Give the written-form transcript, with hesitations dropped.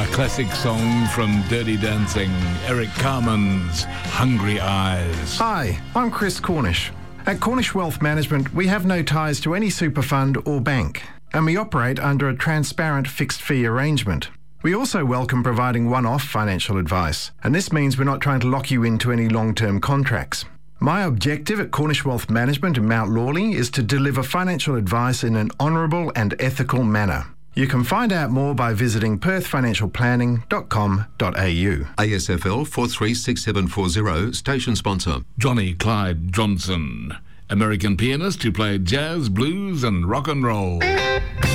A classic song from Dirty Dancing, Eric Carmen's Hungry Eyes. Hi, I'm Chris Cornish. At Cornish Wealth Management, we have no ties to any super fund or bank, and we operate under a transparent fixed fee arrangement. We also welcome providing one-off financial advice, and this means we're not trying to lock you into any long-term contracts. My objective at Cornish Wealth Management in Mount Lawley is to deliver financial advice in an honourable and ethical manner. You can find out more by visiting perthfinancialplanning.com.au. ASFL 436740, station sponsor. Johnny Clyde Johnson, American pianist who played jazz, blues and rock and roll.